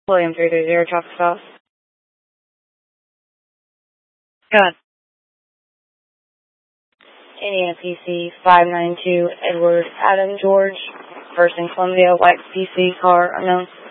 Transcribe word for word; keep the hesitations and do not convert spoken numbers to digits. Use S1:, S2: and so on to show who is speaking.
S1: William three three zero, Chocolate Sauce. Go ahead. Indiana P C five nine two, Edward Adam George, first in Columbia, white P C, car unknown.